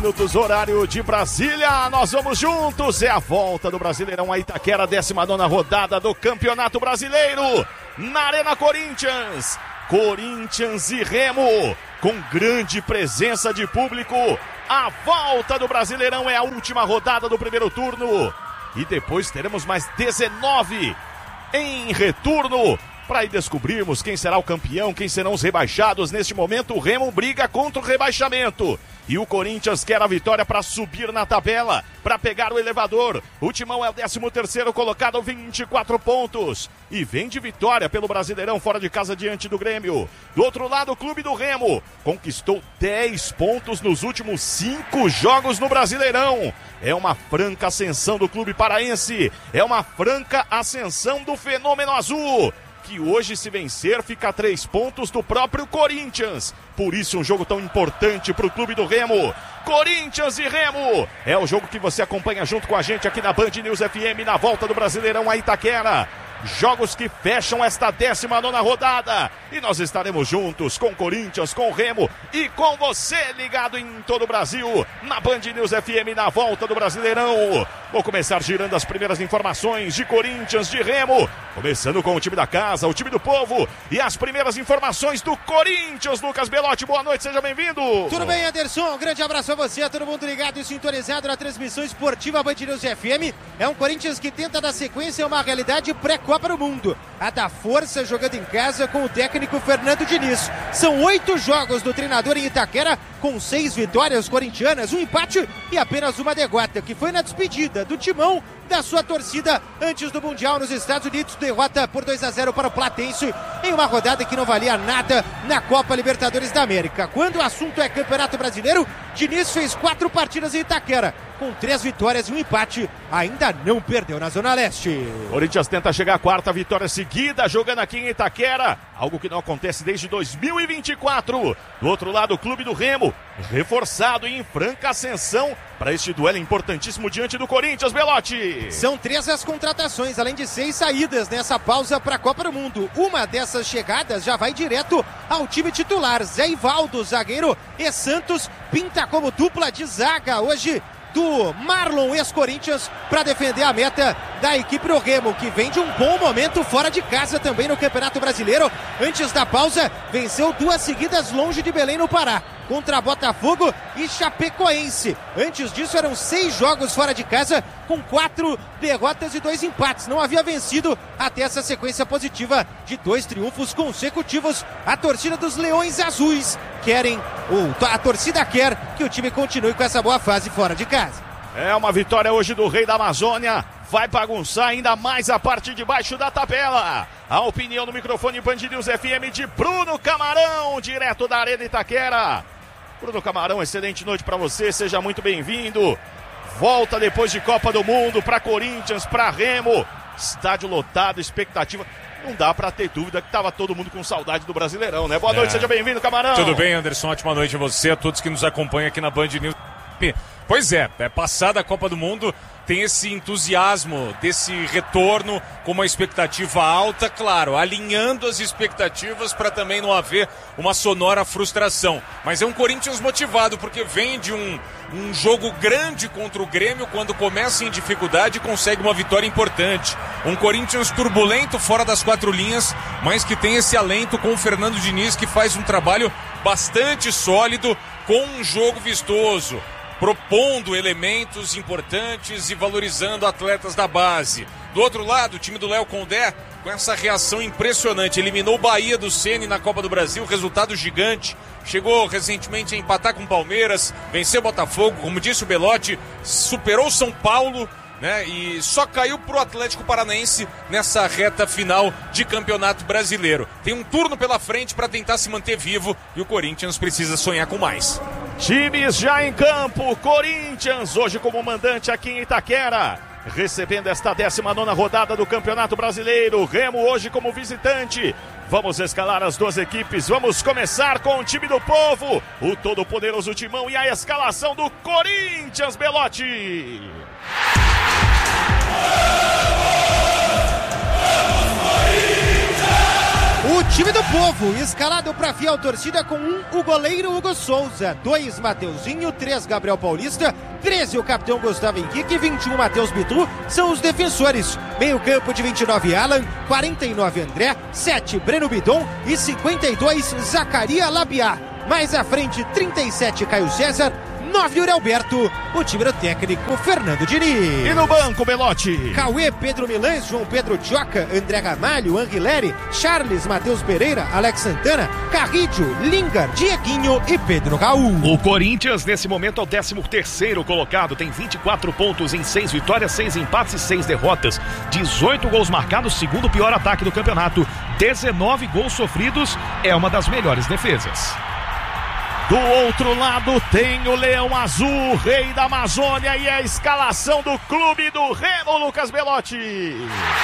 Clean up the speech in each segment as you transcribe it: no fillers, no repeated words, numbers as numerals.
Minutos, horário de Brasília, nós vamos juntos, é a volta do Brasileirão a Itaquera, 19ª rodada do Campeonato Brasileiro, na Arena Corinthians, Corinthians e Remo, com grande presença de público, a volta do Brasileirão é a última rodada do primeiro turno, e depois teremos mais 19 em retorno, para aí descobrirmos quem será o campeão, quem serão os rebaixados. Neste momento o Remo briga contra o rebaixamento e o Corinthians quer a vitória para subir na tabela, para pegar o elevador. O Timão é o 13º colocado, 24 pontos e vem de vitória pelo Brasileirão fora de casa diante do Grêmio. Do outro lado, o Clube do Remo conquistou 10 pontos nos últimos 5 jogos no Brasileirão. É uma franca ascensão do clube paraense, é uma franca ascensão do Fenômeno Azul, que hoje, se vencer, fica a 3 pontos do próprio Corinthians. Por isso, um jogo tão importante para o Clube do Remo. Corinthians e Remo é o jogo que você acompanha junto com a gente aqui na Band News FM, na volta do Brasileirão a Itaquera. Jogos que fecham esta 19ª rodada. E nós estaremos juntos com Corinthians, com Remo e com você ligado em todo o Brasil, na Band News FM, na volta do Brasileirão. Vou começar girando as primeiras informações de Corinthians, de Remo, começando com o time da casa, o time do povo, e as primeiras informações do Corinthians. Lucas Belotti, boa noite, seja bem-vindo. Tudo bem, Anderson? Um grande abraço a você, a todo mundo ligado e sintonizado na transmissão esportiva Band News FM. É um Corinthians que tenta dar sequência a uma realidade pré-Copa do Mundo, a da força, jogando em casa com o técnico Fernando Diniz. São 8 jogos do treinador em Itaquera, com 6 vitórias corintianas, um empate e apenas uma derrota, que foi na despedida do Timão da sua torcida antes do Mundial nos Estados Unidos. Derrota por 2-0 para o Platense em uma rodada que não valia nada na Copa Libertadores da América. Quando o assunto é Campeonato Brasileiro, Diniz fez 4 partidas em Itaquera, com 3 vitórias e um empate, ainda não perdeu na Zona Leste. Corinthians tenta chegar à 4ª vitória seguida, jogando aqui em Itaquera, algo que não acontece desde 2024. Do outro lado, o Clube do Remo, reforçado e em franca ascensão para este duelo importantíssimo diante do Corinthians, Belotti. São 3 as contratações, além de 6 saídas nessa pausa para a Copa do Mundo. Uma dessas chegadas já vai direto ao time titular. Zé Ivaldo, zagueiro, e Santos pinta como dupla de zaga hoje do Marlon, ex-Corinthians, para defender a meta da equipe do Remo, que vem de um bom momento fora de casa também no Campeonato Brasileiro. Antes da pausa, venceu 2 seguidas longe de Belém, no Pará, contra Botafogo e Chapecoense. Antes disso, eram 6 jogos fora de casa, com 4 derrotas e 2 empates. Não havia vencido até essa sequência positiva de 2 triunfos consecutivos. A torcida dos Leões Azuis a torcida quer que o time continue com essa boa fase fora de casa. É uma vitória hoje do Rei da Amazônia, vai bagunçar ainda mais a parte de baixo da tabela. A opinião no microfone Band News FM de Bruno Camarão, direto da Arena Itaquera. Bruno Camarão, excelente noite para você, seja muito bem-vindo. Volta depois de Copa do Mundo para Corinthians, para Remo, estádio lotado, expectativa. Não dá pra ter dúvida que tava todo mundo com saudade do Brasileirão, né? Boa noite, seja bem-vindo, Camarão. Tudo bem, Anderson? Ótima noite a você, a todos que nos acompanham aqui na Band News. Pois é, passada a Copa do Mundo, tem esse entusiasmo desse retorno com uma expectativa alta, claro, alinhando as expectativas para também não haver uma sonora frustração. Mas é um Corinthians motivado, porque vem de um jogo grande contra o Grêmio, quando começa em dificuldade consegue uma vitória importante. Um Corinthians turbulento fora das 4 linhas, mas que tem esse alento com o Fernando Diniz, que faz um trabalho bastante sólido, com um jogo vistoso, propondo elementos importantes e valorizando atletas da base. Do outro lado, o time do Léo Condé, com essa reação impressionante, eliminou o Bahia do Ceni na Copa do Brasil, resultado gigante. Chegou recentemente a empatar com o Palmeiras, venceu o Botafogo, como disse o Belotti, superou o São Paulo, né? E só caiu pro Atlético Paranaense nessa reta final de Campeonato Brasileiro. Tem um turno pela frente para tentar se manter vivo e o Corinthians precisa sonhar com mais. Times já em campo, Corinthians hoje como mandante aqui em Itaquera, recebendo esta 19ª rodada do Campeonato Brasileiro. Remo hoje como visitante. Vamos escalar as 2 equipes, vamos começar com o time do povo, o todo-poderoso Timão e a escalação do Corinthians, Belotti. O O time do povo, escalado para fiel torcida com 1, o goleiro Hugo Souza, 2, Mateuzinho, 3, Gabriel Paulista, 13, o capitão Gustavo Henrique, 21, Matheus Bidu, são os defensores. Meio campo de 29, Alan, 49, André, 7, Breno Bidon e 52, Zacaria Labiá. Mais à frente, 37, Caio César, 9, Yuri Alberto, o time do técnico Fernando Diniz. E no banco, Belotti? Cauê, Pedro Milães, João Pedro Tioca, André Ramalho, Anguileri, Charles, Matheus Pereira, Alex Santana, Carrídio, Lingard, Dieguinho e Pedro Raul. O Corinthians, nesse momento, é o 13º colocado, tem 24 pontos em 6 vitórias, 6 empates e 6 derrotas, 18 gols marcados, segundo pior ataque do campeonato, 19 gols sofridos, é uma das melhores defesas. Do outro lado tem o Leão Azul, rei da Amazônia, e a escalação do clube do Remo, Lucas Belotti.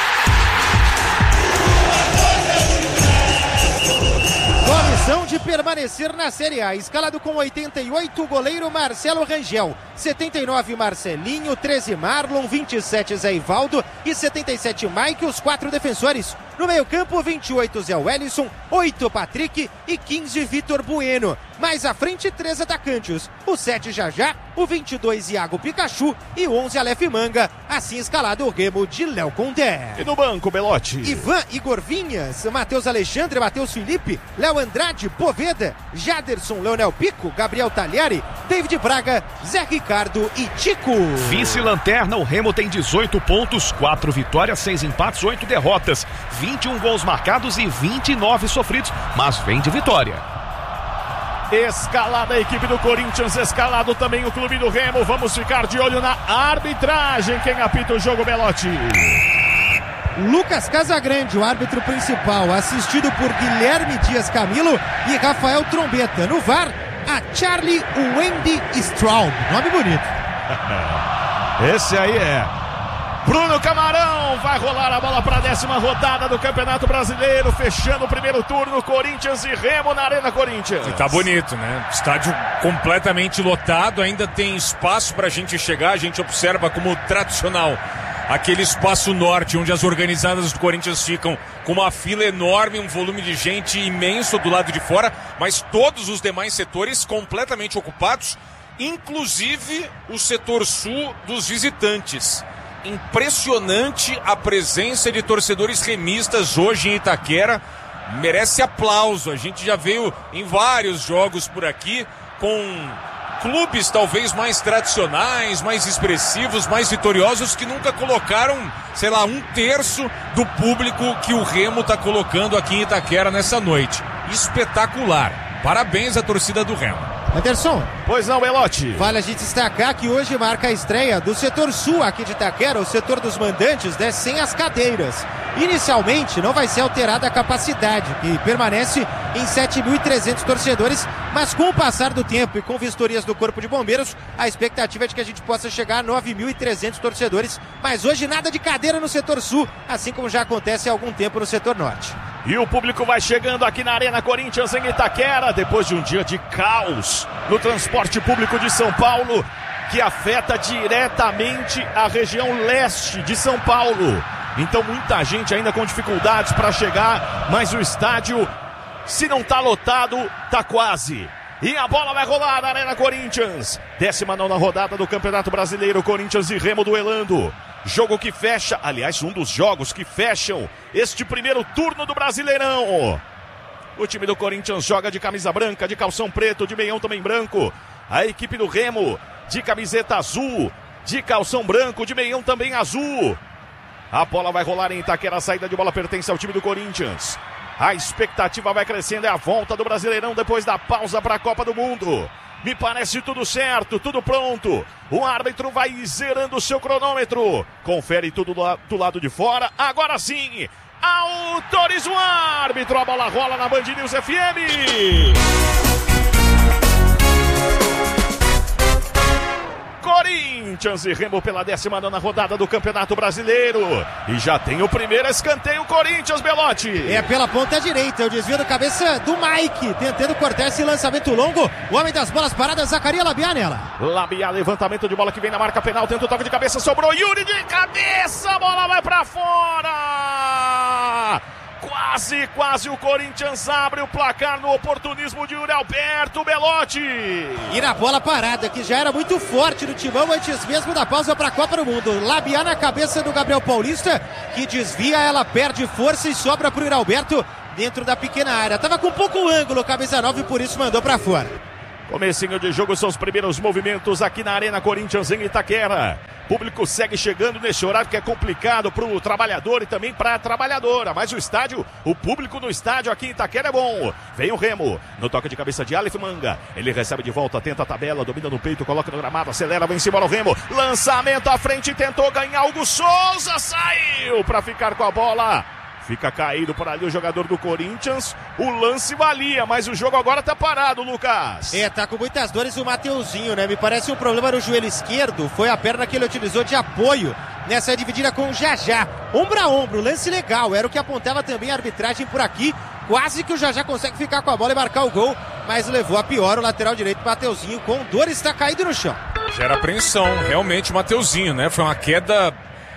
Com a missão de permanecer na Série A, escalado com 88, o goleiro Marcelo Rangel, 79 Marcelinho, 13 Marlon, 27 Zé Ivaldo e 77 Mike, os 4 defensores. No meio campo, 28 Zé Wellison, 8 Patrick e 15 Vitor Bueno. Mais à frente, 3 atacantes, o 7 Jajá, o 22 Iago Pikachu e o 11 Aleph Manga. Assim escalado o Remo de Léo Condé. E no banco, Belotti? Ivan, Igor Vinhas, Matheus Alexandre, Matheus Felipe, Léo Andrade, Poveda, Jaderson, Leonel Pico, Gabriel Talhari, David Braga, Zé Ricardo e Tico. Vice-lanterna, o Remo tem 18 pontos, 4 vitórias, 6 empates, 8 derrotas, 21 gols marcados e 29 sofridos, mas vem de vitória. Escalada a equipe do Corinthians, escalado também o clube do Remo. Vamos ficar de olho na arbitragem. Quem apita o jogo, Belotti? Lucas Casagrande, o árbitro principal, assistido por Guilherme Dias Camilo e Rafael Trombeta. No VAR, a Charlie Wendy Straub. Nome bonito. Esse aí é Bruno Camarão. Vai rolar a bola para a 10ª rodada do Campeonato Brasileiro, fechando o primeiro turno, Corinthians e Remo na Arena Corinthians. E tá bonito, né? Estádio completamente lotado, ainda tem espaço pra gente chegar. A gente observa como tradicional aquele espaço norte, onde as organizadas do Corinthians ficam com uma fila enorme, um volume de gente imenso do lado de fora, mas todos os demais setores completamente ocupados, inclusive o setor sul dos visitantes. Impressionante a presença de torcedores remistas hoje em Itaquera, merece aplauso. A gente já veio em vários jogos por aqui com clubes talvez mais tradicionais, mais expressivos, mais vitoriosos, que nunca colocaram, sei lá, 1/3 do público que o Remo está colocando aqui em Itaquera nessa noite. Espetacular. Parabéns à torcida do Remo. Anderson. Pois não, Belotti. Vale a gente destacar que hoje marca a estreia do setor sul aqui de Itaquera, o setor dos mandantes, né, sem as cadeiras. Inicialmente não vai ser alterada a capacidade, que permanece em 7.300 torcedores, mas com o passar do tempo e com vistorias do Corpo de Bombeiros, a expectativa é de que a gente possa chegar a 9.300 torcedores, mas hoje nada de cadeira no setor sul, assim como já acontece há algum tempo no setor norte. E o público vai chegando aqui na Arena Corinthians em Itaquera, depois de um dia de caos no transporte público de São Paulo, que afeta diretamente a região leste de São Paulo. Então muita gente ainda com dificuldades para chegar, mas o estádio, se não tá lotado, tá quase. E a bola vai rolar na Arena Corinthians. 19ª rodada do Campeonato Brasileiro, Corinthians e Remo duelando. Jogo que fecha, aliás, um dos jogos que fecham este primeiro turno do Brasileirão. O time do Corinthians joga de camisa branca, de calção preto, de meião também branco. A equipe do Remo de camiseta azul, de calção branco, de meião também azul. A bola vai rolar em Itaquera, a saída de bola pertence ao time do Corinthians. A expectativa vai crescendo, é a volta do Brasileirão depois da pausa para a Copa do Mundo. Me parece tudo certo, tudo pronto. O árbitro vai zerando o seu cronômetro. Confere tudo do lado de fora. Agora sim, autoriza o árbitro. A bola rola na Band News FM. Corinthians e Remo pela 19ª rodada do Campeonato Brasileiro. E já tem o primeiro escanteio, Corinthians, Belotti. É pela ponta direita, o desvio da cabeça do Mike, tentando cortar esse lançamento longo. O homem das bolas paradas, Zacaria Labiá nela. Labiá, levantamento de bola que vem na marca penal, tenta o toque de cabeça, sobrou Yuri de cabeça, a bola vai pra fora. Quase o Corinthians abre o placar no oportunismo de Yuri Alberto Belotti. E na bola parada, que já era muito forte no timão antes mesmo da pausa para a Copa do Mundo. Labiá na cabeça do Gabriel Paulista, que desvia, ela perde força e sobra para o Yuri Alberto dentro da pequena área. Tava com pouco ângulo, camisa 9, por isso mandou para fora. Comecinho de jogo, são os primeiros movimentos aqui na Arena Corinthians em Itaquera. Público segue chegando nesse horário que é complicado para o trabalhador e também para a trabalhadora. Mas o estádio, o público no estádio aqui em Itaquera é bom. Vem o Remo, no toque de cabeça de Aleph Manga. Ele recebe de volta, tenta a tabela, domina no peito, coloca no gramado, acelera, vem em cima do Remo. Lançamento à frente, tentou ganhar Hugo Souza, saiu para ficar com a bola. Fica caído por ali o jogador do Corinthians. O lance valia, mas o jogo agora tá parado, Lucas. Tá com muitas dores o Mateuzinho, né? Me parece um problema no joelho esquerdo. Foi a perna que ele utilizou de apoio nessa dividida com o Jajá. Ombro a ombro, lance legal. Era o que apontava também a arbitragem por aqui. Quase que o Jajá consegue ficar com a bola e marcar o gol, mas levou a pior o lateral direito, Mateuzinho, com dor, está caído no chão. Gera apreensão, realmente, o Mateuzinho, né? Foi uma queda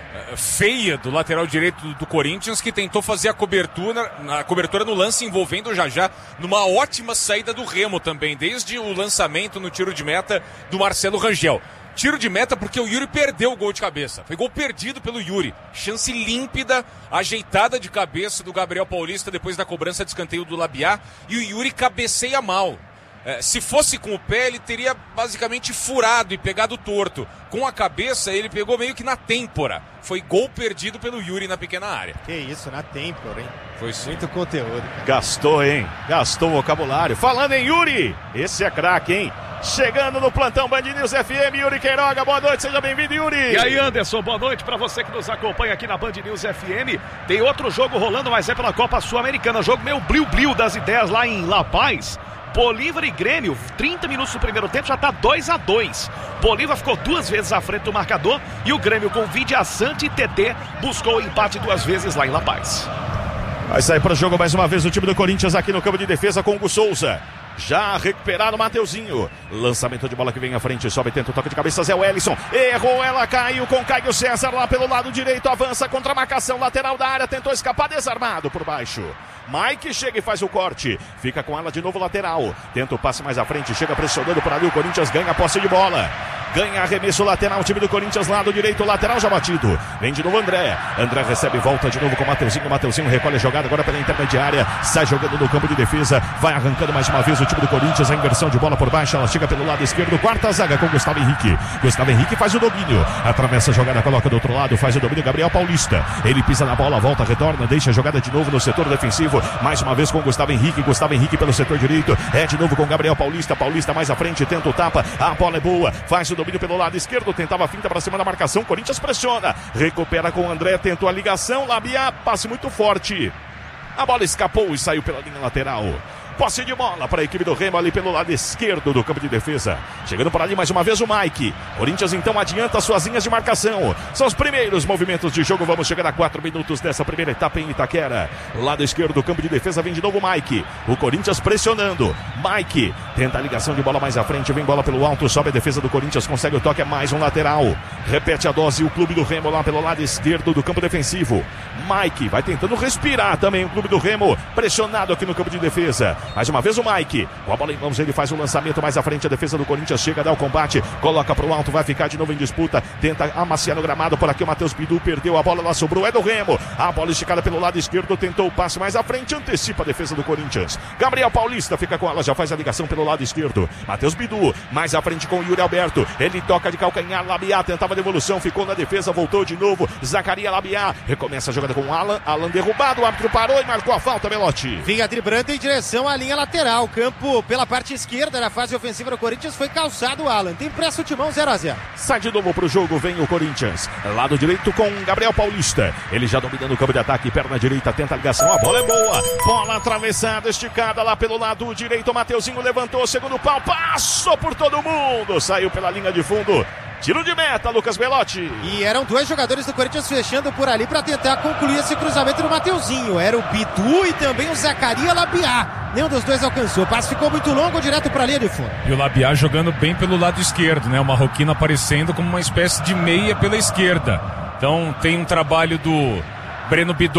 feia do lateral direito do Corinthians, que tentou fazer a cobertura no lance envolvendo o Jajá, numa ótima saída do Remo também, desde o lançamento no tiro de meta do Marcelo Rangel. Tiro de meta porque o Yuri perdeu o gol de cabeça. Foi gol perdido pelo Yuri. Chance límpida, ajeitada de cabeça do Gabriel Paulista depois da cobrança de escanteio do Labiá, e o Yuri cabeceia mal. Se fosse com o pé, ele teria basicamente furado e pegado torto. Com a cabeça, ele pegou meio que na têmpora. Foi gol perdido pelo Yuri na pequena área. Que isso, na têmpora, hein? Foi sim. Muito conteúdo. Gastou, hein? Gastou o vocabulário. Falando em Yuri, esse é craque, hein? Chegando no plantão Band News FM, Yuri Queiroga, boa noite, seja bem-vindo, Yuri. E aí, Anderson, boa noite para você que nos acompanha aqui na Band News FM. Tem outro jogo rolando, mas é pela Copa Sul-Americana, jogo meio bliu-bliu das ideias lá em La Paz. Bolívar e Grêmio, 30 minutos do primeiro tempo, já está 2-2. Bolívar ficou 2 vezes à frente do marcador e o Grêmio com Vidia Sante e TT buscou o empate 2 vezes lá em La Paz. Vai sair para o jogo mais uma vez o time do Corinthians aqui no campo de defesa com o Hugo Souza. Já recuperado o Mateuzinho. Lançamento de bola que vem à frente. Sobe, tenta o toque de cabeça. Zé Wellison. Errou, ela caiu com Caio César lá pelo lado direito. Avança contra a marcação lateral da área. Tentou escapar, desarmado por baixo. Mike chega e faz o corte. Fica com ela de novo lateral. Tenta o passe mais à frente. Chega pressionando por ali. O Corinthians ganha a posse de bola. Ganha arremesso lateral. O time do Corinthians, lado direito. Lateral já batido. Vem de novo André. André recebe, volta de novo com o Mateuzinho. Mateuzinho recolhe a jogada agora pela intermediária. Sai jogando no campo de defesa. Vai arrancando mais uma vez o time do Corinthians. A inversão de bola por baixo. Ela chega pelo lado esquerdo. Quarta zaga com Gustavo Henrique. Gustavo Henrique faz o domínio. Atravessa a jogada, coloca do outro lado. Faz o domínio Gabriel Paulista. Ele pisa na bola, volta, retorna. Deixa a jogada de novo no setor defensivo. Mais uma vez com Gustavo Henrique. Gustavo Henrique pelo setor direito. É de novo com Gabriel Paulista. Paulista mais à frente. Tenta o tapa. A bola é boa. Faz o domínio pelo lado esquerdo. Tentava a finta para cima da marcação. Corinthians pressiona. Recupera com o André. Tentou a ligação. Labiá, passe muito forte. A bola escapou e saiu pela linha lateral. Posse de bola para a equipe do Remo ali pelo lado esquerdo do campo de defesa. Chegando por ali mais uma vez o Mike. Corinthians então adianta suas linhas de marcação. São os primeiros movimentos de jogo. Vamos chegar a 4 minutos dessa primeira etapa em Itaquera. Lado esquerdo do campo de defesa vem de novo o Mike. O Corinthians pressionando. Mike tenta a ligação de bola mais à frente. Vem bola pelo alto. Sobe a defesa do Corinthians. Consegue o toque. É mais um lateral. Repete a dose o clube do Remo lá pelo lado esquerdo do campo defensivo. Mike vai tentando respirar também o clube do Remo. Pressionado aqui no campo de defesa. Mais uma vez o Mike, com a bola em mãos, ele faz o lançamento mais à frente, a defesa do Corinthians chega, dá o combate, coloca pro alto, vai ficar de novo em disputa, tenta amaciar no gramado, por aqui o Matheus Bidu perdeu a bola, lá sobrou, é do Remo, a bola esticada pelo lado esquerdo, tentou o passe mais à frente, antecipa a defesa do Corinthians, Gabriel Paulista fica com ela, já faz a ligação pelo lado esquerdo, Matheus Bidu, mais à frente com o Yuri Alberto, ele toca de calcanhar, Labiá tentava a devolução, ficou na defesa, voltou de novo, Zacaria Labiá, recomeça a jogada com o Alan derrubado, o árbitro parou e marcou a falta, Belotti. Vinha driblando em direção à linha lateral, campo pela parte esquerda na fase ofensiva do Corinthians, foi calçado o Alan, tem pressa o timão 0-0. Sai de novo pro jogo, vem o Corinthians, lado direito com Gabriel Paulista, ele já dominando o campo de ataque, perna direita, tenta a ligação, a bola é boa, bola atravessada, esticada lá pelo lado direito, Mateuzinho levantou, segundo pau, passou por todo mundo, saiu pela linha de fundo. Tiro de meta, Lucas Belotti. E eram 2 jogadores do Corinthians fechando por ali para tentar concluir esse cruzamento do Mateuzinho. Era o Bidu e também o Zacaria Labiá. Nenhum dos dois alcançou. O passe ficou muito longo, direto para a linha de fundo. E o Labiá jogando bem pelo lado esquerdo, né? O marroquino aparecendo como uma espécie de meia pela esquerda. Então tem um trabalho do Breno Bidon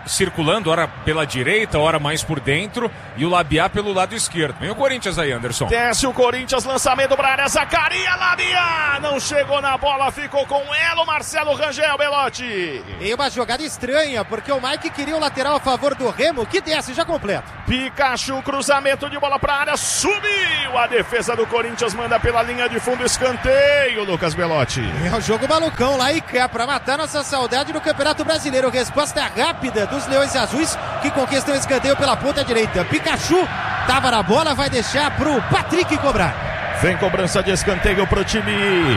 circulando, ora pela direita, ora mais por dentro, e o Labiá pelo lado esquerdo. Vem o Corinthians aí, Anderson. Desce o Corinthians, lançamento para área, Zacaria, Labiá, não chegou na bola, ficou com ela o Marcelo Rangel, Belotti. E uma jogada estranha, porque o Mike queria o lateral a favor do Remo, que desce já completo. Pikachu, cruzamento de bola para área, subiu, a defesa do Corinthians manda pela linha de fundo, escanteio, Lucas Belotti. É o jogo malucão lá e cá, para matar nossa saudade no Campeonato Brasileiro. Resposta rápida dos Leões Azuis, que conquistam o escanteio pela ponta direita. Pikachu tava na bola, vai deixar pro Patrick cobrar. Vem cobrança de escanteio pro time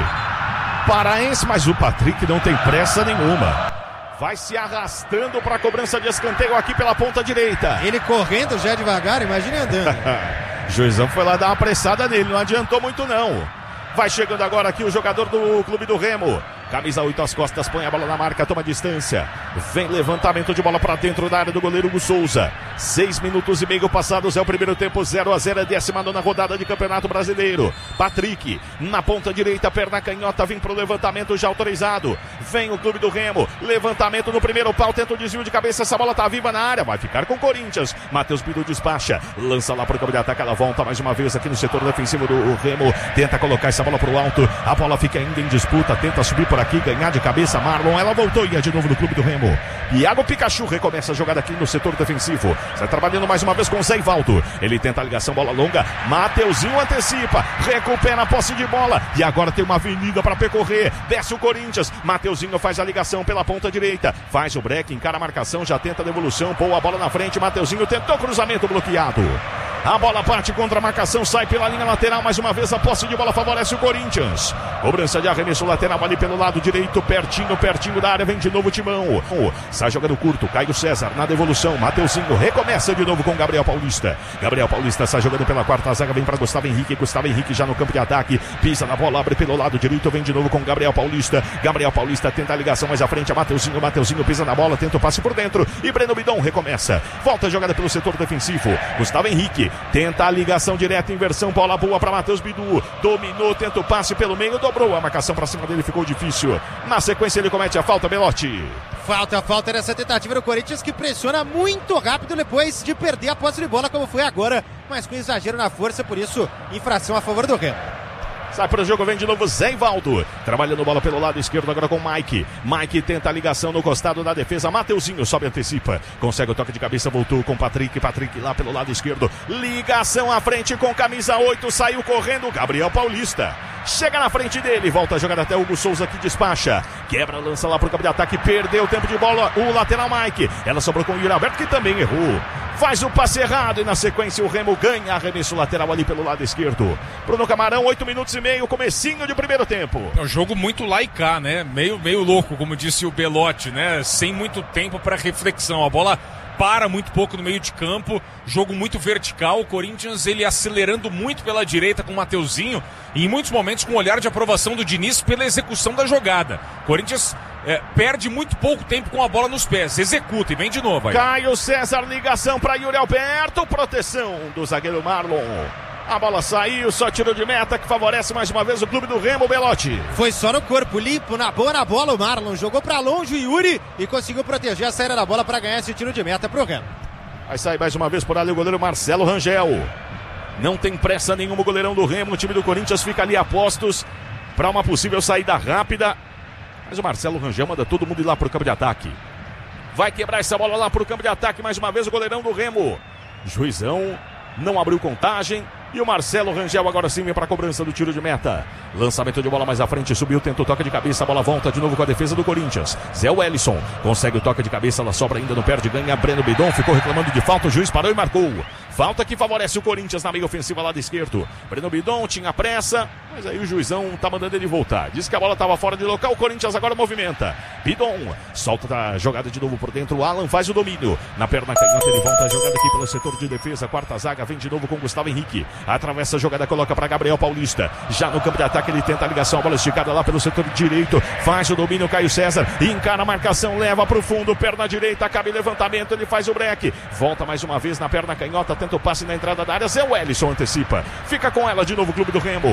paraense, mas o Patrick não tem pressa nenhuma. Vai se arrastando para a cobrança de escanteio aqui pela ponta direita. Ele correndo já devagar, imagina andando. Juizão foi lá dar uma pressada nele, não adiantou muito não. Vai chegando agora aqui o jogador do Clube do Remo. Camisa 8 às costas, põe a bola na marca, toma distância. Vem levantamento de bola para dentro da área do goleiro Hugo Souza. 6 minutos e meio passados, é o primeiro tempo, 0-0, é 19ª rodada de Campeonato Brasileiro. Patrick, na ponta direita, perna canhota, vem pro levantamento já autorizado. Vem o Clube do Remo, levantamento no primeiro pau, tenta o desvio de cabeça, essa bola tá viva na área, vai ficar com o Corinthians. Matheus Bidu despacha, lança lá pro campo de ataque, ela volta mais uma vez aqui no setor defensivo do Remo. Tenta colocar essa bola pro alto, a bola fica ainda em disputa, tenta subir por aqui, ganhar de cabeça, Marlon, ela voltou e é de novo no Clube do Remo. Iago Pikachu recomeça a jogada aqui no setor defensivo, está trabalhando mais uma vez com o Zé Ivaldo, ele tenta a ligação, bola longa, Mateuzinho antecipa, recupera a posse de bola e agora tem uma avenida para percorrer, desce o Corinthians, Mateuzinho faz a ligação pela ponta direita, faz o break, encara a marcação, já tenta a devolução, pôs a bola na frente, Mateuzinho tentou cruzamento bloqueado. A bola parte contra a marcação, sai pela linha lateral, mais uma vez a posse de bola favorece o Corinthians. Cobrança de arremesso lateral ali pelo lado direito, pertinho da área, vem de novo o Timão. Sai jogando curto, Caio César na devolução, Mateuzinho recomeça de novo com Gabriel Paulista. Gabriel Paulista sai jogando pela quarta zaga, vem para Gustavo Henrique já no campo de ataque, pisa na bola, abre pelo lado direito, vem de novo com Gabriel Paulista. Gabriel Paulista tenta a ligação mais à frente, a Mateuzinho pisa na bola, tenta o passe por dentro e Breno Bidon recomeça. Volta a jogada pelo setor defensivo, Gustavo Henrique tenta a ligação direta, inversão, bola boa para Matheus Bidu, dominou, tenta o passe pelo meio, dobrou a marcação para cima dele, ficou difícil. Na sequência ele comete a falta, Belotti. Falta nessa tentativa do Corinthians, que pressiona muito rápido depois de perder a posse de bola, como foi agora, mas com exagero na força, por isso infração a favor do Remo. Sai para o jogo, vem de novo Zé Ivaldo, trabalhando bola pelo lado esquerdo agora com o Mike. Mike tenta a ligação no costado da defesa, Mateuzinho sobe, antecipa, consegue o toque de cabeça, voltou com Patrick lá pelo lado esquerdo, ligação à frente com camisa 8, saiu correndo Gabriel Paulista. Chega na frente dele, volta a jogada até o Hugo Souza que despacha, quebra, lança lá pro campo de ataque, perdeu o tempo de bola, o lateral Mike, ela sobrou com o Yuri Alberto que também errou, faz o passe errado e na sequência o Remo ganha arremesso lateral ali pelo lado esquerdo. Bruno Camarão, 8 minutos e meio, comecinho de primeiro tempo. É um jogo muito lá e cá, né? Meio louco, como disse o Belotti, né? Sem muito tempo para reflexão, a bola para muito pouco no meio de campo, jogo muito vertical, o Corinthians ele acelerando muito pela direita com o Mateuzinho e em muitos momentos com o olhar de aprovação do Diniz pela execução da jogada. Corinthians perde muito pouco tempo com a bola nos pés, executa e vem de novo aí. Caio César, ligação para Yuri Alberto, proteção do zagueiro Marlon. A bola saiu, só tiro de meta que favorece mais uma vez o Clube do Remo, Belotti. Foi só no corpo, limpo, na boa bola o Marlon, jogou pra longe o Yuri e conseguiu proteger a saída da bola para ganhar esse tiro de meta pro Remo. Vai sair mais uma vez por ali o goleiro Marcelo Rangel. Não tem pressa nenhuma o goleirão do Remo, o time do Corinthians fica ali a postos para uma possível saída rápida. Mas o Marcelo Rangel manda todo mundo ir lá pro campo de ataque. Vai quebrar essa bola lá pro campo de ataque mais uma vez o goleirão do Remo. Juizão não abriu contagem. E o Marcelo Rangel agora sim vem para a cobrança do tiro de meta. Lançamento de bola mais à frente, subiu, tentou o toque de cabeça, a bola volta de novo com a defesa do Corinthians. Zé Wellison consegue o toque de cabeça, ela sobra ainda, não perde, ganha. Breno Bidon ficou reclamando de falta, o juiz parou e marcou. Falta que favorece o Corinthians na meia ofensiva lado esquerdo. Breno Bidon tinha pressa, mas aí o juizão tá mandando ele voltar. Diz que a bola estava fora de local, o Corinthians agora movimenta. Bidon solta a jogada de novo por dentro, o Alan faz o domínio. Na perna canhota ele volta a jogada aqui pelo setor de defesa, quarta zaga, vem de novo com Gustavo Henrique. Atravessa a jogada, coloca para Gabriel Paulista. Já no campo de ataque ele tenta a ligação, a bola esticada lá pelo setor direito. Faz o domínio, Caio César. Encara a marcação, leva para o fundo, perna direita, cabe levantamento, ele faz o break. Volta mais uma vez na perna canhota, tenta o passe na entrada da área. Zé Wellison antecipa. Fica com ela de novo o Clube do Remo. Patrick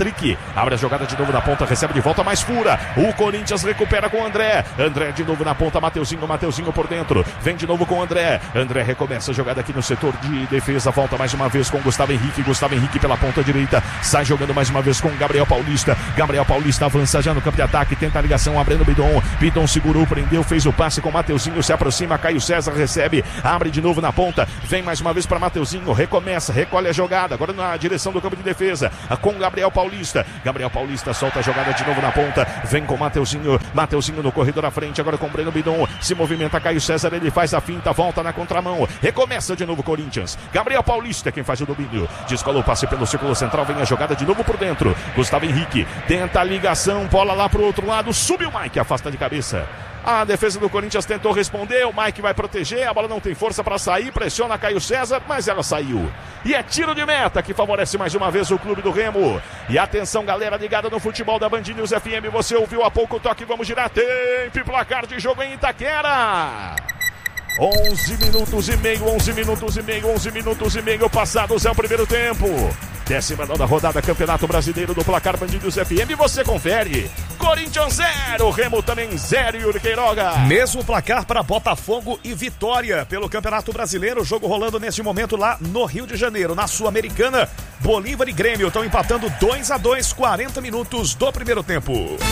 Patrick, abre a jogada de novo na ponta, recebe de volta, mais fura. O Corinthians recupera com o André. André de novo na ponta, Mateuzinho por dentro. Vem de novo com o André. André recomeça a jogada aqui no setor de defesa. Volta mais uma vez com Gustavo Henrique. Gustavo Henrique pela ponta direita. Sai jogando mais uma vez com Gabriel Paulista. Gabriel Paulista avança já no campo de ataque. Tenta a ligação, abrindo Bidon. Bidon segurou, prendeu, fez o passe com Mateuzinho. Se aproxima, Caio César recebe. Abre de novo na ponta. Vem mais uma vez para Mateuzinho. Recomeça, recolhe a jogada. Agora na direção do campo de defesa. Com Gabriel Paulista. Gabriel Paulista solta a jogada de novo na ponta. Vem com Mateuzinho. Mateuzinho no corredor à frente. Agora com Breno Bidon. Se movimenta Caio César. Ele faz a finta. Volta na contramão. Recomeça de novo Corinthians. Gabriel Paulista quem faz o domínio. Descolou o passe pelo círculo central. Vem a jogada de novo por dentro. Gustavo Henrique. Tenta a ligação. Bola lá pro outro lado. Subiu o Mike. Afasta de cabeça. A defesa do Corinthians tentou responder, o Mike vai proteger, a bola não tem força para sair, pressiona Caio César, mas ela saiu. E é tiro de meta que favorece mais uma vez o clube do Remo. E atenção galera ligada no futebol da Band News FM, você ouviu há pouco o toque, vamos girar tempo e placar de jogo em Itaquera. 11 minutos e meio passados é o primeiro tempo. 19ª rodada, Campeonato Brasileiro do Placar Band News FM, você confere. Corinthians 0, Remo também 0, Yuri Queiroga. Mesmo placar para Botafogo e Vitória pelo Campeonato Brasileiro, o jogo rolando neste momento lá no Rio de Janeiro, na Sul-Americana. Bolívar e Grêmio estão empatando 2-2, 40 minutos do primeiro tempo.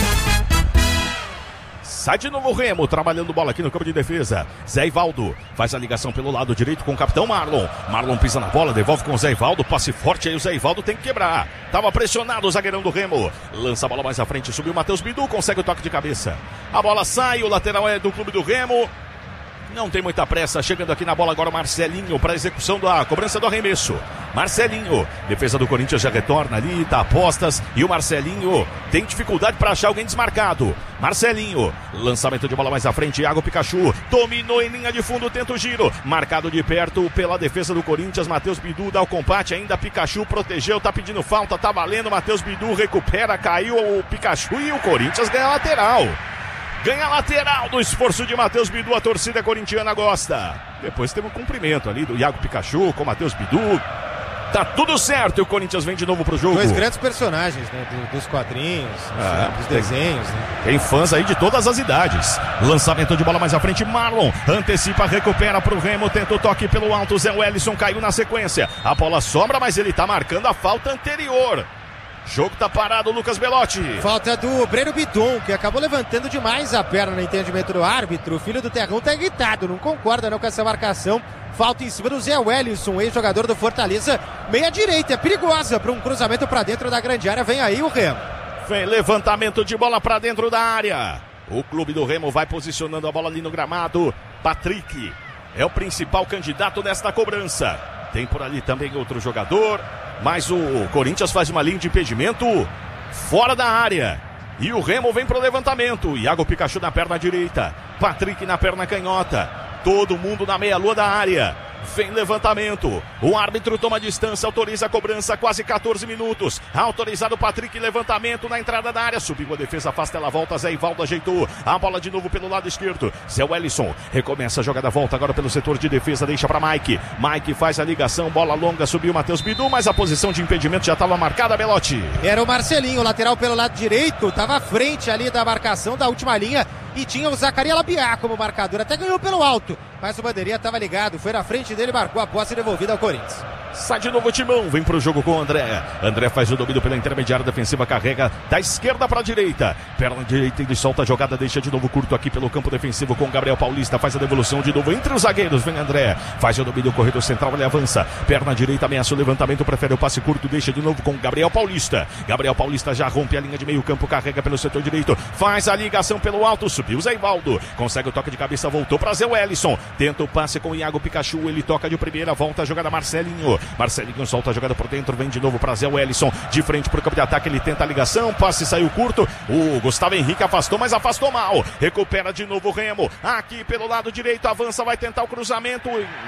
Sai de novo o Remo, trabalhando bola aqui no campo de defesa. Zé Ivaldo faz a ligação pelo lado direito com o capitão Marlon. Marlon pisa na bola, devolve com o Zé Ivaldo, passe forte aí, o Zé Ivaldo tem que quebrar. Tava pressionado o zagueirão do Remo. Lança a bola mais à frente, subiu o Matheus Bidu, consegue o toque de cabeça. A bola sai, o lateral é do clube do Remo. Não tem muita pressa, chegando aqui na bola agora o Marcelinho para execução da cobrança do arremesso. Marcelinho, defesa do Corinthians já retorna ali, tá a postas, e o Marcelinho tem dificuldade para achar alguém desmarcado. Marcelinho, lançamento de bola mais à frente, Iago Pikachu, dominou em linha de fundo, tenta o giro, marcado de perto pela defesa do Corinthians, Matheus Bidu dá o combate, ainda Pikachu protegeu, tá pedindo falta, tá valendo, Matheus Bidu recupera, caiu o Pikachu e o Corinthians ganha a lateral. Ganha a lateral do esforço de Matheus Bidu, a torcida corintiana gosta. Depois teve um cumprimento ali do Iago Pikachu com Matheus Bidu. Tá tudo certo e o Corinthians vem de novo pro jogo. Dois grandes personagens, né? Dos quadrinhos, dos desenhos, né? Tem fãs aí de todas as idades. Lançamento de bola mais à frente, Marlon antecipa, recupera pro Remo, tenta o toque pelo alto, Zé Wellison caiu na sequência. A bola sobra, mas ele tá marcando a falta anterior. Jogo tá parado, Lucas Belotti. Falta do Breno Bidon, que acabou levantando demais a perna no entendimento do árbitro. O filho do Terrão tá irritado, não concorda não com essa marcação. Falta em cima do Zé Wellison, ex-jogador do Fortaleza. Meia direita, é perigosa para um cruzamento para dentro da grande área. Vem aí o Remo. Vem levantamento de bola para dentro da área. O clube do Remo vai posicionando a bola ali no gramado. Patrick é o principal candidato nesta cobrança. Tem por ali também outro jogador, mas o Corinthians faz uma linha de impedimento fora da área. E o Remo vem pro levantamento. Iago Pikachu na perna direita, Patrick na perna canhota. Todo mundo na meia-lua da área. Vem levantamento. O árbitro toma distância, autoriza a cobrança, quase 14 minutos. Autorizado o Patrick, levantamento na entrada da área. Subiu a defesa, afasta, ela volta. Zé Ivaldo ajeitou. A bola de novo pelo lado esquerdo. Zé Wellison recomeça a jogada, volta agora pelo setor de defesa, deixa para Mike. Mike faz a ligação, bola longa, subiu o Matheus Bidu, mas a posição de impedimento já estava marcada, Belotti. Era o Marcelinho, lateral pelo lado direito, estava à frente ali da marcação da última linha. E tinha o Zacaria Labiá como marcador, até ganhou pelo alto, mas o bandeirinha estava ligado, foi na frente dele, marcou a posse devolvida ao Corinthians. Sai de novo o Timão, vem pro jogo com o André. André faz o domínio pela intermediária defensiva, carrega da esquerda para a direita. Perna direita, ele solta a jogada, deixa de novo curto aqui pelo campo defensivo com o Gabriel Paulista. Faz a devolução de novo entre os zagueiros, vem André. Faz o domínio, corredor central, ele avança. Perna direita, ameaça o levantamento, prefere o passe curto, deixa de novo com o Gabriel Paulista. Gabriel Paulista já rompe a linha de meio campo, carrega pelo setor direito. Faz a ligação pelo alto, subiu o Zé Ivaldo. Consegue o toque de cabeça, voltou para Zé Wellison. Tenta o passe com o Iago Pikachu, ele toca de primeira, volta a jogada Marcelinho. Marcelinho solta a jogada por dentro, vem de novo para Zé Wellison, de frente para o campo de ataque, ele tenta a ligação, passe saiu curto, o Gustavo Henrique afastou, mas afastou mal, recupera de novo o Remo, aqui pelo lado direito, avança, vai tentar o cruzamento,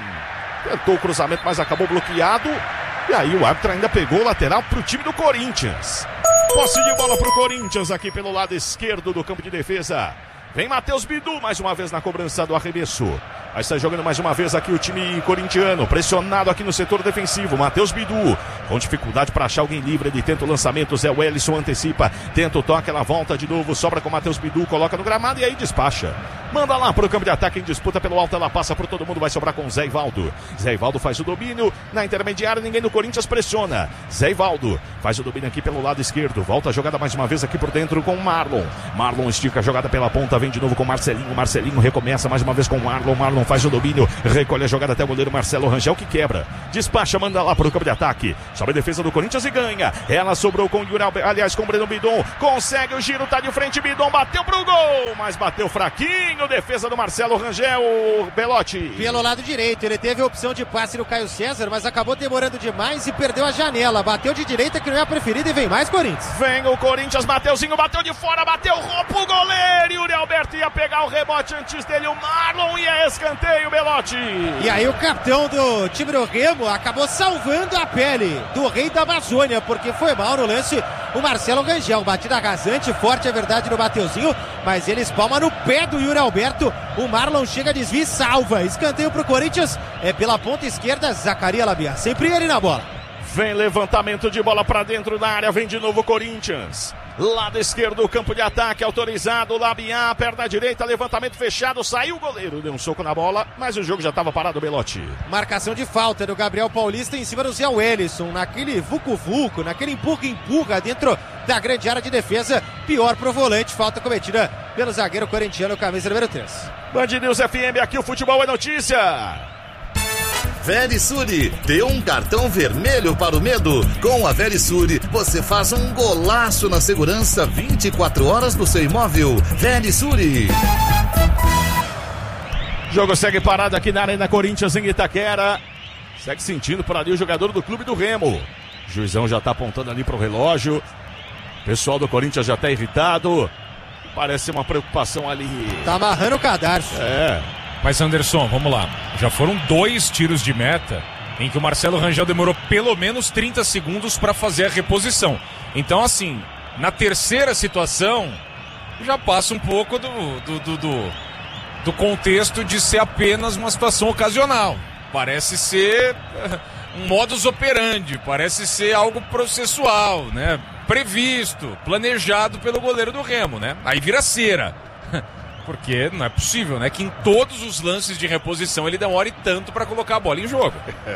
tentou o cruzamento, mas acabou bloqueado, e aí o árbitro ainda pegou o lateral para o time do Corinthians. Posse de bola para o Corinthians aqui pelo lado esquerdo do campo de defesa. Vem Matheus Bidu mais uma vez na cobrança do arremesso. Vai estar jogando mais uma vez aqui o time corintiano, pressionado aqui no setor defensivo. Matheus Bidu, com dificuldade para achar alguém livre. Ele tenta o lançamento, Zé Wellison antecipa, tenta o toque, ela volta de novo, sobra com o Matheus Bidu, coloca no gramado e aí despacha. Manda lá pro campo de ataque em disputa pelo alto, ela passa por todo mundo, vai sobrar com o Zé Ivaldo. Zé Ivaldo faz o domínio, na intermediária ninguém do Corinthians pressiona. Zé Ivaldo faz o domínio aqui pelo lado esquerdo, volta a jogada mais uma vez aqui por dentro com o Marlon. Marlon estica a jogada pela ponta, vem de novo com o Marcelinho. Marcelinho recomeça mais uma vez com o Marlon. Marlon faz o domínio, recolhe a jogada até o goleiro Marcelo Rangel, que quebra, despacha, manda lá pro campo de ataque, sobe a defesa do Corinthians e ganha. Ela sobrou com o Yuri, aliás com o Breno Bidon, consegue o giro, tá de frente, Bidon bateu pro gol, mas bateu fraquinho, defesa do Marcelo Rangel. Belotti pelo lado direito, ele teve a opção de passe no Caio César, mas acabou demorando demais e perdeu a janela, bateu de direita que não é a preferida e vem mais Corinthians. Vem o Corinthians, Mateuzinho bateu de fora, bateu, roupa o goleiro, Yuri Alberto ia pegar o rebote antes dele, o Marlon, e é escanteio, Belotti. E aí o capitão do time do Remo acabou salvando a pele do rei da Amazônia, porque foi mal no lance o Marcelo Rangel, batida rasante, forte é verdade no Mateuzinho, mas ele espalma no pé do Yuri Alberto, o Marlon chega, desvia e salva, escanteio pro Corinthians, é pela ponta esquerda, Zacaria Labiar, sempre ele na bola. Vem levantamento de bola pra dentro da área, vem de novo o Corinthians. Lado esquerdo, campo de ataque autorizado, Labiar, perna direita, levantamento fechado, saiu o goleiro, deu um soco na bola, mas o jogo já estava parado, Belotti. Marcação de falta do Gabriel Paulista em cima do Zé Wellison, naquele vucu-vucu, naquele empurra-empurra dentro da grande área de defesa, pior pro volante, falta cometida pelo zagueiro corintiano, camisa número 3. Band News FM, aqui o futebol é notícia. Verisure, dê um cartão vermelho para o medo. Com a Verisure, você faz um golaço na segurança 24 horas do seu imóvel. Verisure. Jogo segue parado aqui na Arena Corinthians em Itaquera. Segue sentindo por ali o jogador do Clube do Remo. O juizão já tá apontando ali pro relógio. O pessoal do Corinthians já tá irritado. Parece uma preocupação ali. Tá amarrando o cadarço. Mas Anderson, vamos lá. Já foram 2 tiros de meta em que o Marcelo Rangel demorou pelo menos 30 segundos para fazer a reposição. Então, assim, na terceira situação, já passa um pouco do contexto de ser apenas uma situação ocasional. Parece ser um modus operandi, parece ser algo processual, né? Previsto, planejado pelo goleiro do Remo, né? Aí vira cera. Porque não é possível, né? Que em todos os lances de reposição ele demore tanto para colocar a bola em jogo.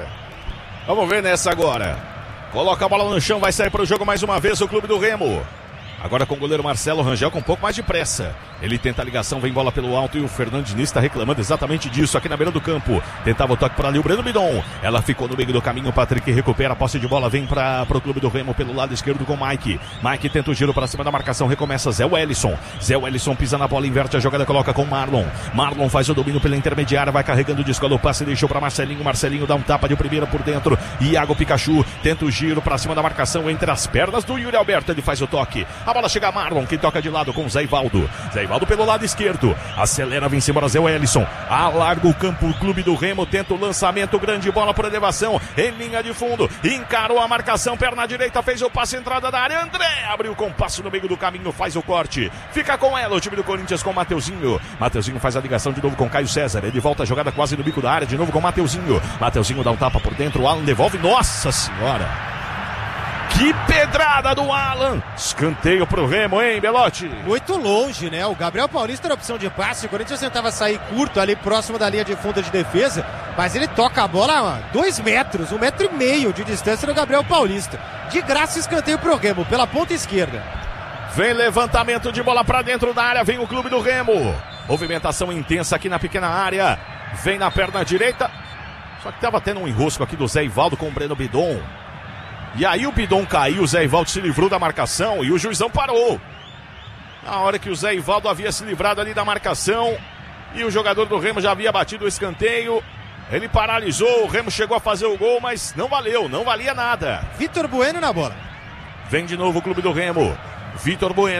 Vamos ver nessa agora. Coloca a bola no chão, vai sair para o jogo mais uma vez o Clube do Remo. Agora com o goleiro Marcelo Rangel com um pouco mais de pressa. Ele tenta a ligação, vem bola pelo alto e o Fernando Diniz está reclamando exatamente disso aqui na beira do campo. Tentava o toque para ali o Breno Bidon. Ela ficou no meio do caminho, o Patrick recupera a posse de bola, vem para o Clube do Remo pelo lado esquerdo com o Mike. Mike tenta o giro para cima da marcação, recomeça Zé Wellison. Zé Wellison pisa na bola, inverte a jogada, coloca com o Marlon. Marlon faz o domínio pela intermediária, vai carregando, descola o passe, deixou para Marcelinho. Marcelinho dá um tapa de primeira por dentro. Iago Pikachu tenta o giro para cima da marcação, entre as pernas do Yuri Alberto, ele faz o toque. A bola chega a Marlon, que toca de lado com o Zé Ivaldo. Zé Ivaldo pelo lado esquerdo, acelera, vem embora Zé Wellison, alarga o campo, o Clube do Remo tenta o lançamento, grande bola por elevação, em linha de fundo, encarou a marcação, perna direita, fez o passe, entrada da área, André abriu com passo no meio do caminho, faz o corte, fica com ela o time do Corinthians com o Mateuzinho. Mateuzinho faz a ligação de novo com Caio César, ele volta a jogada quase no bico da área, de novo com o Mateuzinho. Mateuzinho dá um tapa por dentro, o Alan devolve, nossa senhora! Que pedrada do Alan! Escanteio pro Remo, hein, Belotti? Muito longe, né? O Gabriel Paulista era opção de passe. O Corinthians tentava sair curto ali próximo da linha de fundo de defesa, mas ele toca a bola a 2 metros, 1,5 metro de distância do Gabriel Paulista. De graça, escanteio pro Remo, pela ponta esquerda. Vem levantamento de bola pra dentro da área, vem o Clube do Remo. Movimentação intensa aqui na pequena área. Vem na perna direita. Só que tava tendo um enrosco aqui do Zé Ivaldo com o Breno Bidon. E aí o Bidon caiu, o Zé Ivaldo se livrou da marcação e o juizão parou. Na hora que o Zé Ivaldo havia se livrado ali da marcação e o jogador do Remo já havia batido o escanteio, ele paralisou, o Remo chegou a fazer o gol, mas não valeu, não valia nada. Vitor Bueno na bola. Vem de novo o Clube do Remo. Vitor Bueno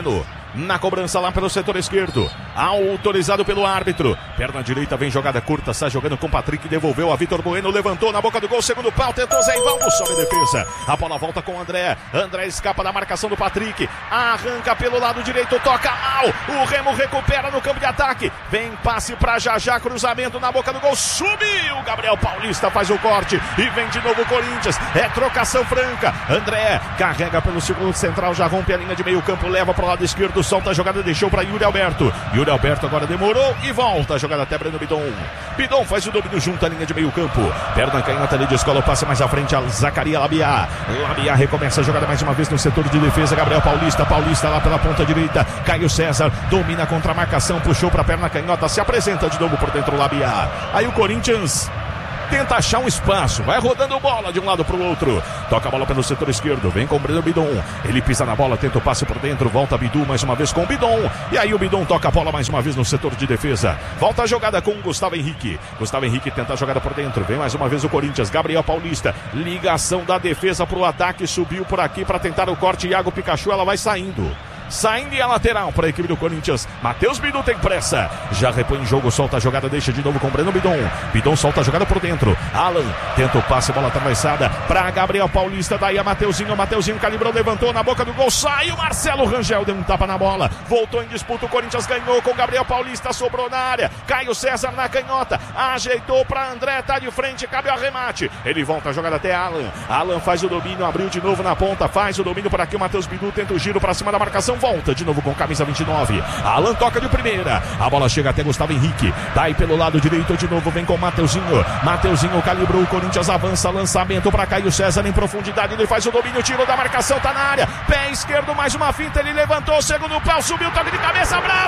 na cobrança lá pelo setor esquerdo. Autorizado pelo árbitro. Perna direita, vem jogada curta, sai jogando com Patrick, devolveu a Vitor Bueno, levantou na boca do gol, segundo pau, tentou Zé Ivaldo, sobe defesa. A bola volta com o André. André escapa da marcação do Patrick. Arranca pelo lado direito, toca mal. O Remo recupera no campo de ataque. Vem passe pra Jajá, cruzamento na boca do gol, subiu. Gabriel Paulista faz o corte e vem de novo o Corinthians. É trocação franca. André carrega pelo segundo central, já rompe a linha de meio campo, leva pro lado esquerdo, solta a jogada, deixou pra Yuri Alberto. Yuri Alberto agora demorou e volta a jogada até Breno Bidon. Bidon faz o domínio junto à linha de meio campo. Perna canhota, ele descola o passe mais à frente a Zacaria Labiá. Labiá recomeça a jogada mais uma vez no setor de defesa. Gabriel Paulista, Paulista lá pela ponta direita. Caio César domina contra a marcação, puxou pra perna canhota, se apresenta de novo por dentro o Labiá. Aí o Corinthians tenta achar um espaço, vai rodando bola de um lado pro outro, toca a bola pelo setor esquerdo, vem com o Breno Bidon, ele pisa na bola, tenta o passe por dentro, volta Bidu mais uma vez com o Bidon, e aí o Bidon toca a bola mais uma vez no setor de defesa, volta a jogada com o Gustavo Henrique tenta a jogada por dentro, vem mais uma vez o Corinthians, Gabriel Paulista, ligação da defesa pro ataque, subiu por aqui para tentar o corte, Iago Pikachu, ela vai saindo e a lateral para a equipe do Corinthians. Matheus Bidu tem pressa, já repõe em jogo, solta a jogada, deixa de novo com o Breno Bidon. Bidon solta a jogada por dentro, Alan tenta o passe, bola atravessada para Gabriel Paulista, daí a Mateuzinho calibrou, levantou na boca do gol, saiu Marcelo Rangel, deu um tapa na bola, voltou em disputa, o Corinthians ganhou com Gabriel Paulista, sobrou na área, Caio César na canhota, ajeitou para André, tá de frente, cabe o arremate, ele volta a jogada até Alan faz o domínio, abriu de novo na ponta, faz o domínio por aqui, o Matheus Bidu tenta o giro para cima da marcação, volta de novo com camisa 29. Alan toca de primeira. A bola chega até Gustavo Henrique. Daí pelo lado direito de novo vem com Mateuzinho. Mateuzinho calibrou. O Corinthians avança. Lançamento para Caio César em profundidade. Ele faz o domínio. Tirou da marcação. Tá na área. Pé esquerdo. Mais uma finta. Ele levantou. Segundo pau. Subiu. Toque de cabeça pra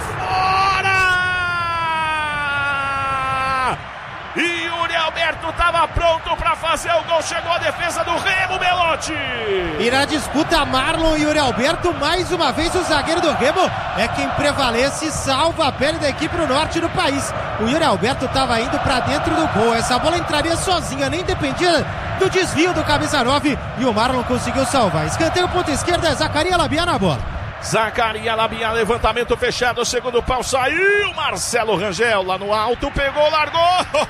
fora. E Yuri Alberto estava pronto para fazer o gol, chegou a defesa do Remo, Belotti. E na disputa Marlon e Yuri Alberto, mais uma vez o zagueiro do Remo é quem prevalece e salva a pele da equipe no norte do país. O Yuri Alberto estava indo para dentro do gol, essa bola entraria sozinha, nem dependia do desvio do camisa 9 e o Marlon conseguiu salvar. Escanteio ponta esquerda, é Zacaria Labiá na bola. Zacaria Labiá, levantamento fechado, segundo pau, saiu Marcelo Rangel lá no alto, pegou, largou.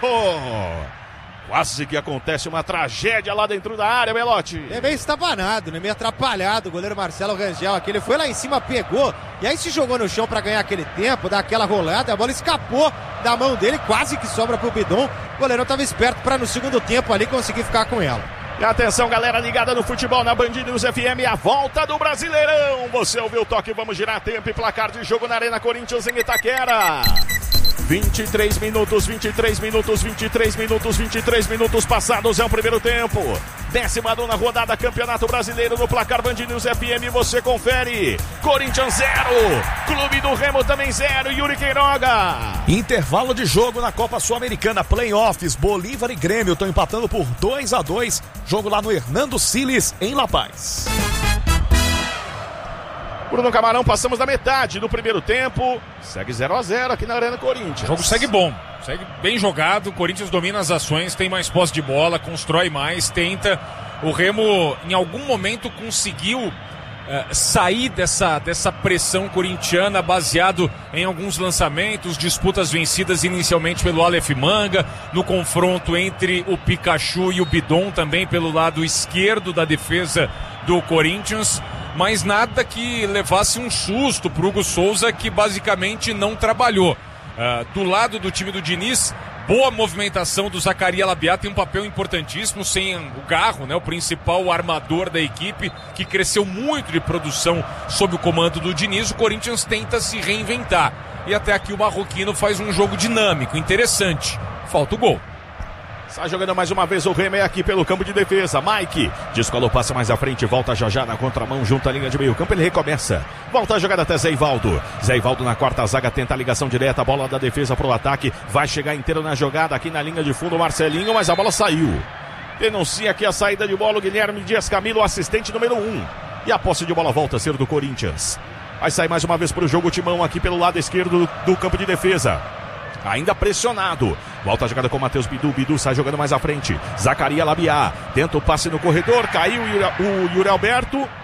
Quase que acontece uma tragédia lá dentro da área, Belotti. É meio estabanado, né? Meio atrapalhado o goleiro Marcelo Rangel aqui. Ele foi lá em cima, pegou e aí se jogou no chão para ganhar aquele tempo, dar aquela rolada. A bola escapou da mão dele, quase que sobra pro Bidon. O goleirão estava esperto para no segundo tempo ali conseguir ficar com ela. E atenção, galera ligada no futebol na Band News FM, a volta do Brasileirão. Você ouviu o toque, vamos girar tempo e placar de jogo na Arena Corinthians em Itaquera. 23 minutos passados, é o primeiro tempo. 19ª rodada, Campeonato Brasileiro no placar Band News FM, você confere. Corinthians 0, Clube do Remo também 0, Yuri Queiroga. Intervalo de jogo na Copa Sul-Americana, playoffs, Bolívar e Grêmio estão empatando por 2-2, jogo lá no Hernando Siles, em La Paz. Bruno Camarão, passamos da metade do primeiro tempo, segue 0-0 aqui na Arena Corinthians. O jogo segue bom, segue bem jogado, o Corinthians domina as ações, tem mais posse de bola, constrói mais, tenta. O Remo em algum momento conseguiu sair dessa pressão corintiana baseado em alguns lançamentos, disputas vencidas inicialmente pelo Aleph Manga, no confronto entre o Pikachu e o Bidon também pelo lado esquerdo da defesa do Corinthians. Mas nada que levasse um susto pro Hugo Souza, que basicamente não trabalhou. Do lado do time do Diniz, boa movimentação do Zacaria Labiá, tem um papel importantíssimo, sem o Garro, né, o principal armador da equipe, que cresceu muito de produção sob o comando do Diniz. O Corinthians tenta se reinventar. E até aqui o marroquino faz um jogo dinâmico, interessante. Falta o gol. Está jogando mais uma vez o Remo, é aqui pelo campo de defesa. Mike descola o passe mais à frente, volta já na contramão, junto à linha de meio campo, ele recomeça. Volta a jogada até Zé Ivaldo. Zé Ivaldo na quarta zaga, tenta a ligação direta, a bola da defesa pro ataque, vai chegar inteiro na jogada aqui na linha de fundo, Marcelinho, mas a bola saiu. Denuncia aqui a saída de bola o Guilherme Dias Camilo, assistente número 1. E a posse de bola volta a ser do Corinthians. Vai sair mais uma vez pro jogo o Timão aqui pelo lado esquerdo do campo de defesa. Ainda pressionado, volta a jogada com o Matheus Bidu, Bidu sai jogando mais à frente, Zacaria Labiá, tenta o passe no corredor, caiu o Yuri Alberto,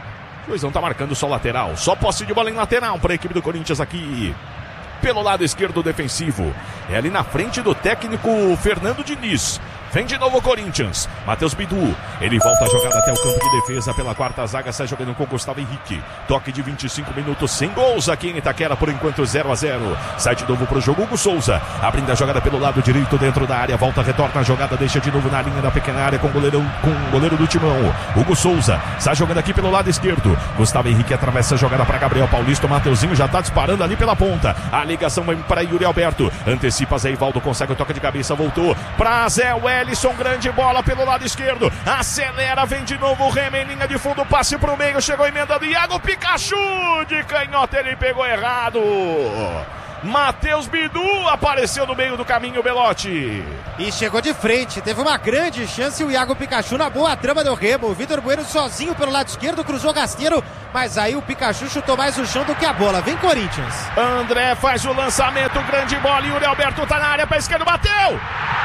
Luizão tá marcando só lateral. Só posse de bola em lateral para a equipe do Corinthians aqui. Pelo lado esquerdo defensivo. É ali na frente do técnico Fernando Diniz. Vem de novo o Corinthians. Matheus Bidu. Ele volta a jogada até o campo de defesa pela quarta zaga. Sai jogando com Gustavo Henrique. Toque de 25 minutos. Sem gols aqui em Itaquera. Por enquanto 0-0. Sai de novo pro jogo Hugo Souza. Abrindo a jogada pelo lado direito dentro da área. Volta, retorna a jogada. Deixa de novo na linha da pequena área com o goleiro do Timão. Hugo Souza. Sai jogando aqui pelo lado esquerdo. Gustavo Henrique atravessa a jogada para Gabriel Paulista. O Mateuzinho já tá disparando ali pela ponta. A ligação vai para Yuri Alberto. Antecipa Zé Ivaldo. Consegue o toque de cabeça. Voltou para Zé Wellison, grande bola pelo lado esquerdo, acelera, vem de novo o Remy em linha de fundo, passe pro meio, chegou emendando Iago Pikachu, de canhota ele pegou errado. Matheus Bidu apareceu no meio do caminho, Belotti. E chegou de frente, teve uma grande chance o Iago Pikachu na boa trama do Remo. O Vitor Bueno sozinho pelo lado esquerdo, cruzou rasteiro, mas aí o Pikachu chutou mais o chão do que a bola. Vem Corinthians. André faz o lançamento, grande bola, Yuri Alberto tá na área pra esquerda, bateu!